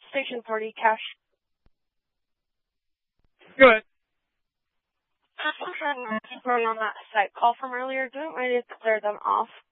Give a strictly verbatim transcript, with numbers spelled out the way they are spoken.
Station Authority, Cash. Good. I'm trying to keep on that site call from earlier. Do you want me to clear them off?